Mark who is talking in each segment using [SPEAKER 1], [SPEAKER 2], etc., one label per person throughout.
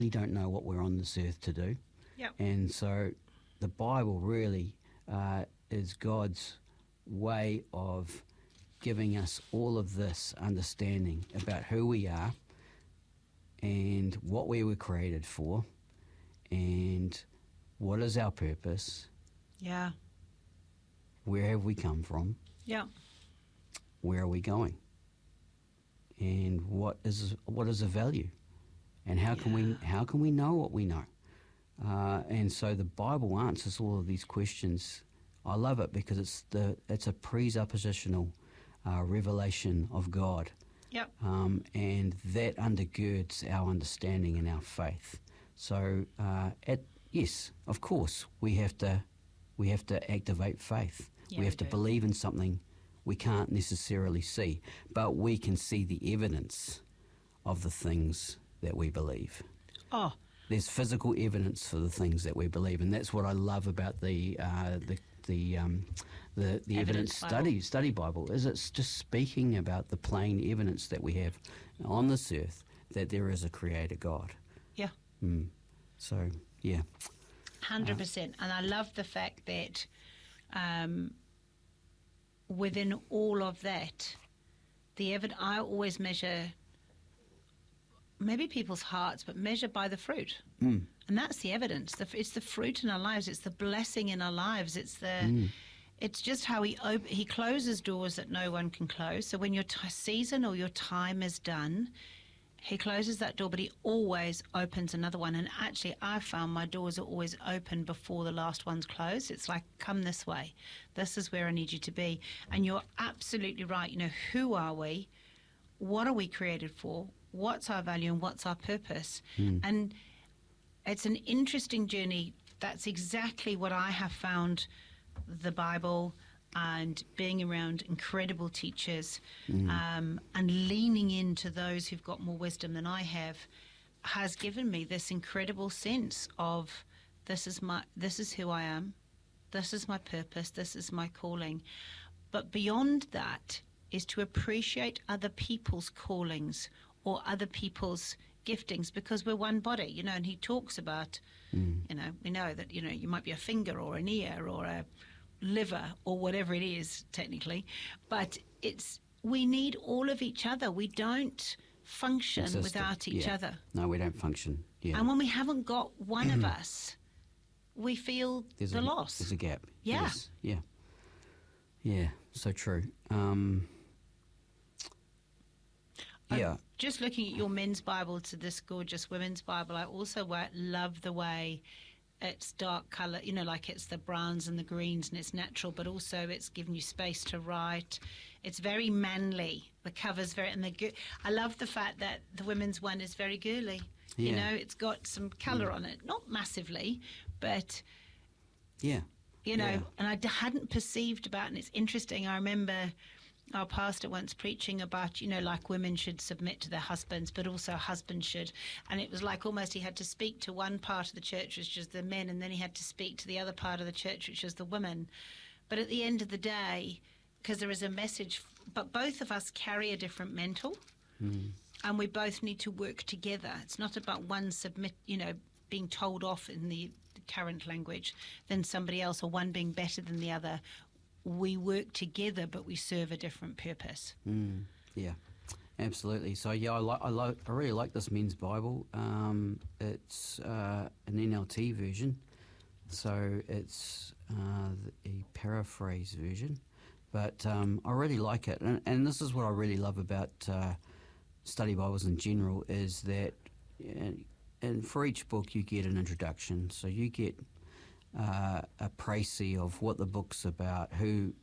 [SPEAKER 1] don't know what we're on this earth to do.
[SPEAKER 2] Yep.
[SPEAKER 1] And so the Bible really is God's way of giving us all of this understanding about who we are and what we were created for and what is our purpose,
[SPEAKER 2] Yeah.
[SPEAKER 1] where have we come from,
[SPEAKER 2] Yeah.
[SPEAKER 1] where are we going, and what is the value, and how can we know what we know. And so the Bible answers all of these questions. I love it because it's a presuppositional revelation of God.
[SPEAKER 2] Yep.
[SPEAKER 1] And that undergirds our understanding and our faith. So yes, of course, we have to activate faith.
[SPEAKER 2] Yeah,
[SPEAKER 1] we have to
[SPEAKER 2] do.
[SPEAKER 1] believe in something we can't necessarily see, but we can see the evidence of the things that we believe.
[SPEAKER 2] Oh,
[SPEAKER 1] There's physical evidence for the things that we believe, and that's what I love about the evidence study Bible. Is it's just speaking about the plain evidence that we have on this earth that there is a Creator God.
[SPEAKER 2] yeah.
[SPEAKER 1] So yeah,
[SPEAKER 2] 100%. And I love the fact that within all of that, I always measure, maybe people's hearts, but measure by the fruit. And that's the evidence. It's the fruit in our lives. It's the blessing in our lives. It's just how he closes doors that no one can close. So when your season or your time is done, he closes that door, but he always opens another one. And actually, I found my doors are always open before the last one's closed. It's like, come this way. This is where I need you to be. And you're absolutely right. You know, who are we? What are we created for? What's our value and what's our purpose? And it's an interesting journey. That's exactly what I have found the Bible and being around incredible teachers and leaning into those who've got more wisdom than I have has given me this incredible sense of this is who I am, this is my purpose, this is my calling. But beyond that is to appreciate other people's callings or other people's giftings, because we're one body, you know. And he talks about, you know, we know that, you know, you might be a finger or an ear or a liver or whatever it is technically, but we need all of each other. We don't function without each other.
[SPEAKER 1] No, we don't function. Yeah.
[SPEAKER 2] And when we haven't got one of us, we feel
[SPEAKER 1] There's
[SPEAKER 2] the loss.
[SPEAKER 1] There's a gap.
[SPEAKER 2] Yeah.
[SPEAKER 1] Yes. Yeah. Yeah. So true. Yeah.
[SPEAKER 2] Just looking at your men's Bible to this gorgeous women's Bible, I also love the way it's dark colour, you know, like it's the browns and the greens and it's natural, but also it's giving you space to write. It's very manly. The cover's very, and I love the fact that the women's one is very girly.
[SPEAKER 1] Yeah.
[SPEAKER 2] You know, it's got some colour on it, not massively, but
[SPEAKER 1] yeah,
[SPEAKER 2] you know, and I hadn't perceived about, and it's interesting. I remember our pastor once preaching about, you know, like women should submit to their husbands, but also husbands should. And it was like almost he had to speak to one part of the church, which was the men, and then he had to speak to the other part of the church, which was the women. But at the end of the day, because there is a message, but both of us carry a different mantle, and we both need to work together. It's not about one being told off in the current language than somebody else, or one being better than the other. We work together, but we serve a different purpose.
[SPEAKER 1] Yeah, absolutely. So yeah, I really like this men's Bible. It's an NLT version, so it's a paraphrase version, but I really like it. And this is what I really love about study Bibles in general, is that, and for each book you get an introduction, so you get a précis of what the book's about, who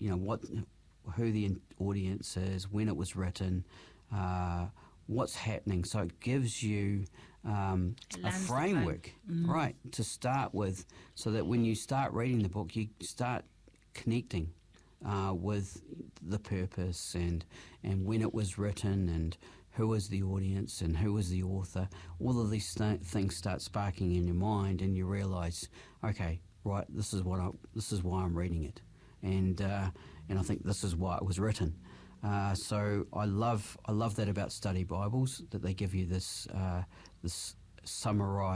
[SPEAKER 1] the audience is, when it was written, what's happening. So it gives you a framework, right, to start with, so that when you start reading the book, you start connecting with the purpose and when it was written and who was the audience and who was the author. All of these things start sparking in your mind, and you realise, okay, right, this is why I'm reading it, and I think this is why it was written. So I love that about study Bibles, that they give you this summarise